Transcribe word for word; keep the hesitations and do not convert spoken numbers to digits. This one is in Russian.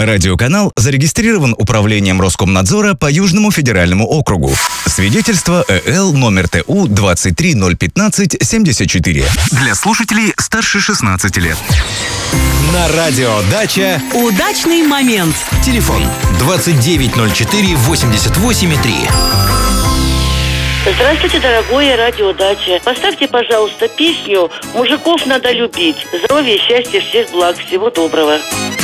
Радиоканал зарегистрирован Управлением Роскомнадзора по Южному федеральному округу. Свидетельство ЭЛ номер ТУ двадцать три ноль пятнадцать семьдесят четыре. Для слушателей старше шестнадцати лет. На радио «Дача» удачный момент. Телефон двадцать девять ноль четыре восемьдесят восемь три. Здравствуйте, дорогое радио «Дача». Поставьте, пожалуйста, песню «Мужиков надо любить». Здоровья, счастья, всех благ. Всего доброго.